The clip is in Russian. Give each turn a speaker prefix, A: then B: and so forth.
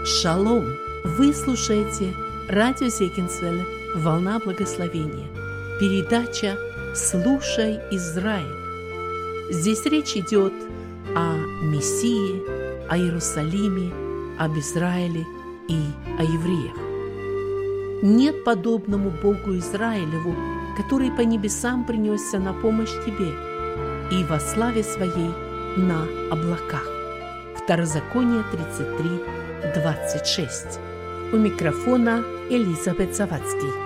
A: Шалом! Вы слушаете радио Зегенсвелля «Волна благословения». Передача «Слушай, Израиль». Здесь речь идет о Мессии, о Иерусалиме, об Израиле и о евреях. Нет подобному Богу Израилеву, который по небесам принесся на помощь тебе и во славе своей на облаках. Второзаконие 33:26. У микрофона Элизабет Завадский.